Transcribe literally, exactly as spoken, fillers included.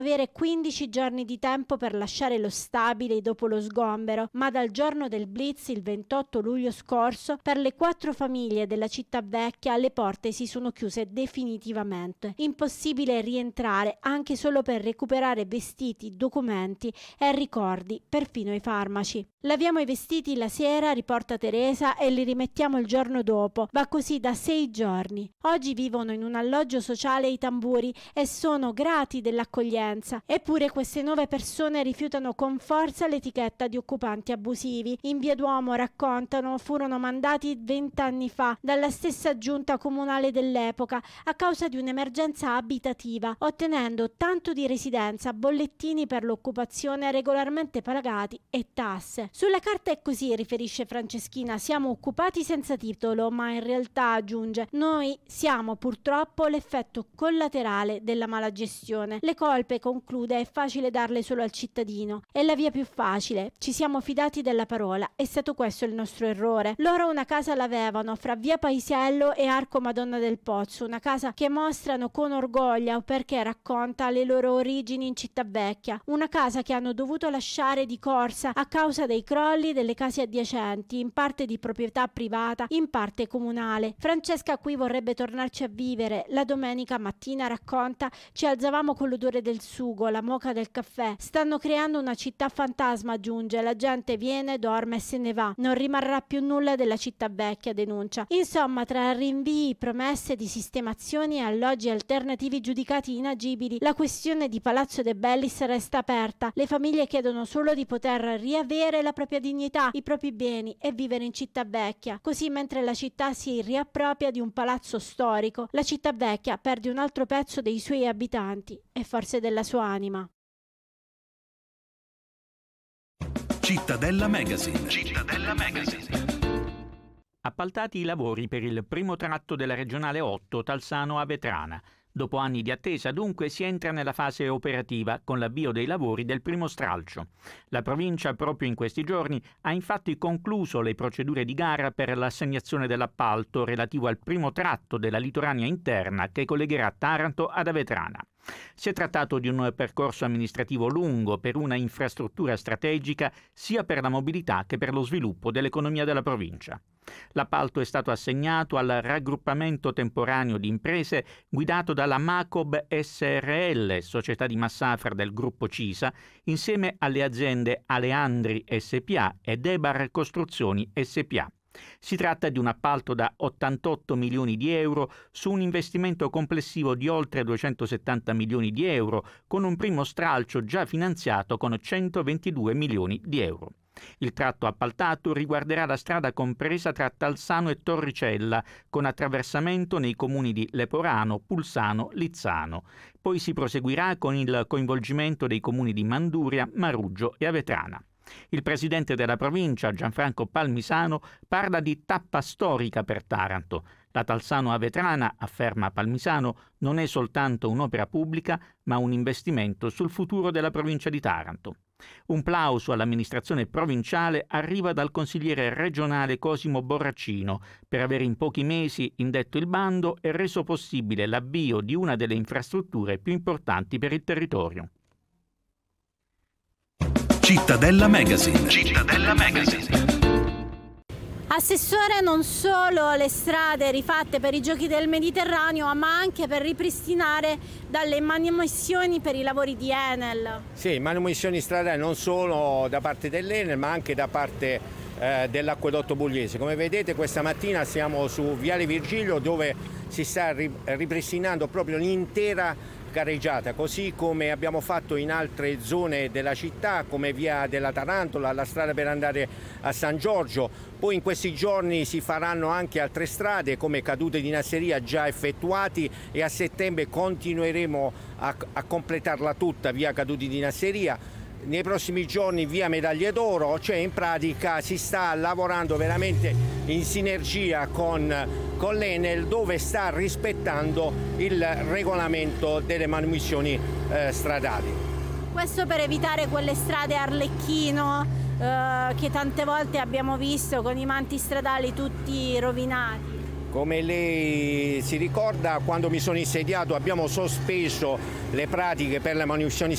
avere quindici giorni di tempo per lasciare lo stabile dopo lo sgombero, ma dal giorno del blitz, il ventotto luglio scorso, per le quattro famiglie della città vecchia le porte si sono chiuse definitivamente. Impossibile rientrare anche solo per recuperare vestiti, documenti e ricordi, perfino i farmaci. Laviamo i vestiti la sera, riporta Teresa, e li rimettiamo il giorno dopo. Va così da sei giorni. Oggi vivono in un alloggio sociale i Tamburi e sono grati dell'accoglienza. Eppure queste nuove persone rifiutano con forza l'etichetta di occupanti abusivi. In Via Duomo, raccontano, furono mandati vent'anni fa dalla stessa giunta comunale dell'epoca a causa di un'emergenza abitativa, ottenendo tanto di residenza, bollettini per l'occupazione regolarmente pagati e tasse. Sulla carta è così, riferisce Franceschina, siamo occupati senza titolo, ma in realtà, aggiunge, noi siamo purtroppo l'effetto collaterale della malagestione. Le colpe, conclude, è facile darle solo al cittadino. È la via più facile. Ci siamo fidati della parola. È stato questo il nostro errore. Loro una casa l'avevano fra via Paisiello e Arco Madonna del Pozzo, una casa che mostrano con orgoglio perché racconta le loro origini in città vecchia. Una casa che hanno dovuto lasciare di corsa a causa dei crolli delle case adiacenti, in parte di proprietà privata, in parte comunale. Francesca qui vorrebbe tornarci a vivere. La domenica mattina, racconta, ci alzavamo con l'odore del sugo, la moka del caffè. Stanno creando una città fantasma, aggiunge. La gente viene, dorme e se ne va. Non rimarrà più nulla della città vecchia, denuncia. Insomma, tra rinvii, promesse di sistemazioni e alloggi alternativi giudicati inagibili, la questione di Palazzo De Bellis resta aperta. Le famiglie chiedono solo di poter riavere la propria dignità, i propri beni e vivere in città vecchia. Così, mentre la città si riappropria di un palazzo storico, la città vecchia perde un altro pezzo dei suoi abitanti e forse della sua anima. Cittadella Magazine. Cittadella Magazine. Appaltati i lavori per il primo tratto della regionale otto Talsano-Avetrana. Dopo anni di attesa, dunque, si entra nella fase operativa con l'avvio dei lavori del primo stralcio. La provincia, proprio in questi giorni, ha infatti concluso le procedure di gara per l'assegnazione dell'appalto relativo al primo tratto della litoranea interna che collegherà Taranto ad Avetrana. Si è trattato di un percorso amministrativo lungo per una infrastruttura strategica sia per la mobilità che per lo sviluppo dell'economia della provincia. L'appalto è stato assegnato al raggruppamento temporaneo di imprese guidato dalla Macob S R L, società di massafra del gruppo Cisa, insieme alle aziende Aleandri S P A e Debar Costruzioni S P A. Si tratta di un appalto da ottantotto milioni di euro su un investimento complessivo di oltre duecentosettanta milioni di euro, con un primo stralcio già finanziato con centoventidue milioni di euro. Il tratto appaltato riguarderà la strada compresa tra Talsano e Torricella, con attraversamento nei comuni di Leporano, Pulsano, Lizzano. Poi si proseguirà con il coinvolgimento dei comuni di Manduria, Maruggio e Avetrana. Il presidente della provincia, Gianfranco Palmisano, parla di tappa storica per Taranto. La Talsano-Avetrana, afferma Palmisano, non è soltanto un'opera pubblica, ma un investimento sul futuro della provincia di Taranto. Un plauso all'amministrazione provinciale arriva dal consigliere regionale Cosimo Borracino per aver in pochi mesi indetto il bando e reso possibile l'avvio di una delle infrastrutture più importanti per il territorio. Cittadella Magazine. Cittadella Magazine. Assessore, non solo le strade rifatte per i Giochi del Mediterraneo, ma anche per ripristinare dalle manomissioni per i lavori di Enel. Sì, manomissioni stradali non solo da parte dell'Enel, ma anche da parte eh, dell'Acquedotto Pugliese. Come vedete, questa mattina siamo su Viale Virgilio, dove si sta ripristinando proprio l'intera carreggiata, così come abbiamo fatto in altre zone della città, come via della Tarantola, la strada per andare a San Giorgio. Poi in questi giorni si faranno anche altre strade come cadute di Nasseria già effettuati, e a settembre continueremo a, a completarla tutta via Caduti di Nasseria. Nei prossimi giorni via Medaglie d'Oro, cioè in pratica si sta lavorando veramente in sinergia con, con l'Enel, dove sta rispettando il regolamento delle manomissioni eh, stradali. Questo per evitare quelle strade Arlecchino eh, che tante volte abbiamo visto con i manti stradali tutti rovinati. Come lei si ricorda, quando mi sono insediato abbiamo sospeso le pratiche per le manomissioni